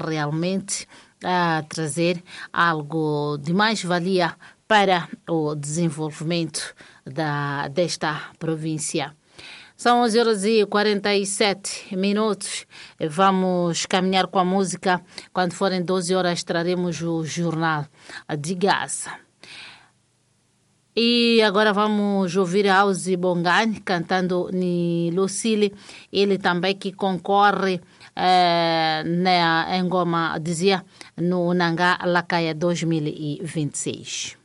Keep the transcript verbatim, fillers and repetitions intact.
realmente a trazer algo de mais-valia para o desenvolvimento da, desta província. São onze horas e quarenta e sete minutos. Vamos caminhar com a música. Quando forem doze horas, traremos o Jornal de Gaza. E agora vamos ouvir Auzi Bongani cantando Ni Lucille. Ele também que concorre eh, na Ngoma, dizia, no Nanga Lakaia dois mil e vinte e seis.